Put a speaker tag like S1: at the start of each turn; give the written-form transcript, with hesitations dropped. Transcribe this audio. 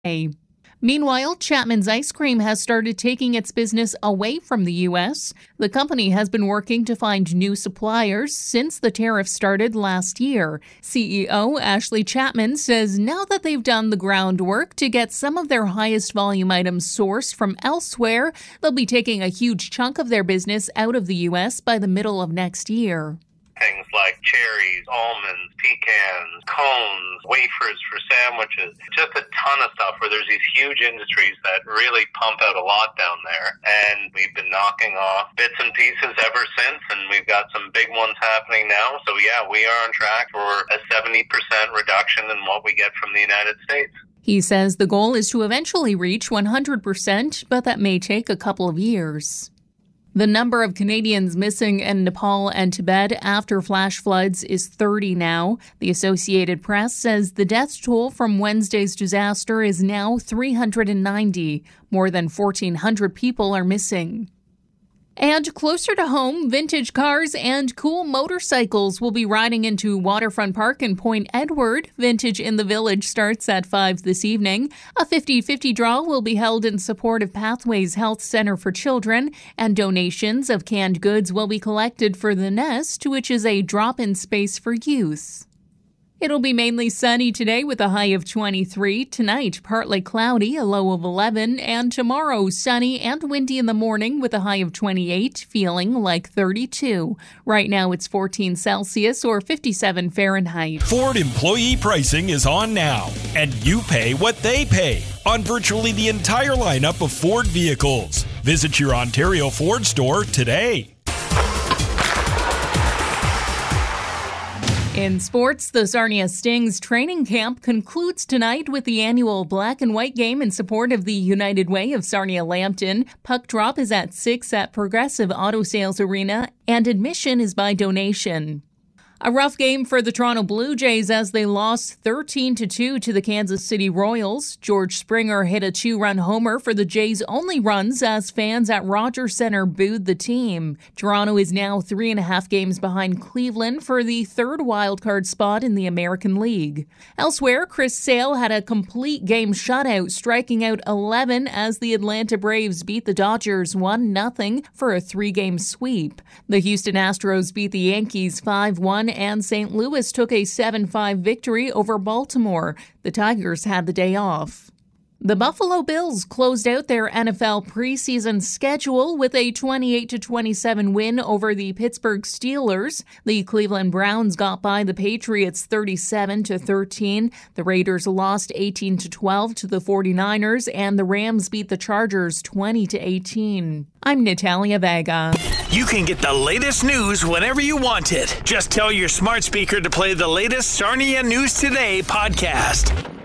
S1: Meanwhile, Chapman's Ice Cream has started taking its business away from the U.S. The company has been working to find new suppliers since the tariff started last year. CEO Ashley Chapman says now that they've done the groundwork to get some of their highest volume items sourced from elsewhere, they'll be taking a huge chunk of their business out of the U.S. by the middle of next year.
S2: Things like cherries, almonds, pecans, cones, wafers for sandwiches, just a ton of stuff where there's these huge industries that really pump out a lot down there. And we've been knocking off bits and pieces ever since, and we've got some big ones happening now. So yeah, we are on track for a 70% reduction in what we get from the United States.
S1: He says the goal is to eventually reach 100%, but that may take a couple of years. The number of Canadians missing in Nepal and Tibet after flash floods is 30 now. The Associated Press says the death toll from Wednesday's disaster is now 390. More than 1,400 people are missing. And closer to home, vintage cars and cool motorcycles will be riding into Waterfront Park in Point Edward. Vintage in the Village starts at 5 this evening. A 50-50 draw will be held in support of Pathways Health Center for Children, and donations of canned goods will be collected for The Nest, which is a drop-in space for youth. It'll be mainly sunny today with a high of 23. Tonight, partly cloudy, a low of 11. And tomorrow, sunny and windy in the morning with a high of 28, feeling like 32. Right now, it's 14 Celsius or 57 Fahrenheit.
S3: Ford employee pricing is on now, and you pay what they pay on virtually the entire lineup of Ford vehicles. Visit your Ontario Ford store today.
S1: In sports, the Sarnia Stings training camp concludes tonight with the annual Black and White game in support of the United Way of Sarnia-Lambton. Puck drop is at 6 at Progressive Auto Sales Arena, and admission is by donation. A rough game for the Toronto Blue Jays as they lost 13-2 to the Kansas City Royals. George Springer hit a 2-run homer for the Jays' only runs as fans at Rogers Centre booed the team. Toronto is now 3.5 games behind Cleveland for the third wildcard spot in the American League. Elsewhere, Chris Sale had a complete game shutout, striking out 11 as the Atlanta Braves beat the Dodgers 1-0 for a 3-game sweep. The Houston Astros beat the Yankees 5-1, and St. Louis took a 7-5 victory over Baltimore. The Tigers had the day off. The Buffalo Bills closed out their NFL preseason schedule with a 28-27 win over the Pittsburgh Steelers. The Cleveland Browns got by the Patriots 37-13. The Raiders lost 18-12 to the 49ers, and the Rams beat the Chargers 20-18. I'm Natalia Vega.
S4: You can get the latest news whenever you want it. Just tell your smart speaker to play the latest Sarnia News Today podcast.